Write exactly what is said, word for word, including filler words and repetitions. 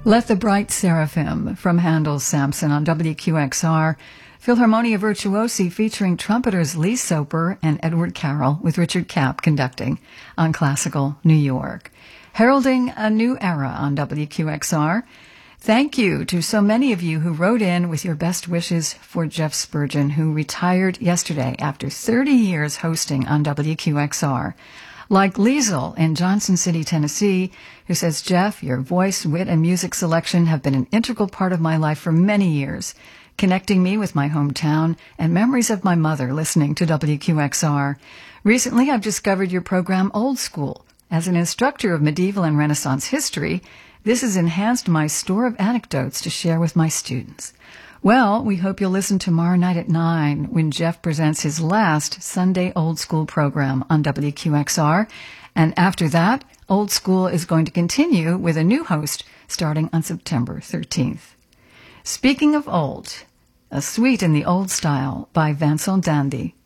Let the Bright Seraphim from Handel's Samson on W Q X R. Philharmonia Virtuosi featuring trumpeters Lee Soper and Edward Carroll with Richard Kapp conducting on Classical New York. Heralding a new era on W Q X R. Thank you to so many of you who wrote in with your best wishes for Jeff Spurgeon, who retired yesterday after thirty years hosting on W Q X R. Like Liesel in Johnson City, Tennessee, who says, Jeff, your voice, wit, and music selection have been an integral part of my life for many years, connecting me with my hometown and memories of my mother listening to W Q X R. Recently, I've discovered your program Old School. As an instructor of medieval and Renaissance history, this has enhanced my store of anecdotes to share with my students. Well, we hope you'll listen tomorrow night at nine when Jeff presents his last Sunday Old School program on W Q X R. And after that, Old School is going to continue with a new host starting on September thirteenth. Speaking of old, a suite in the old style by Vincent d'Indy.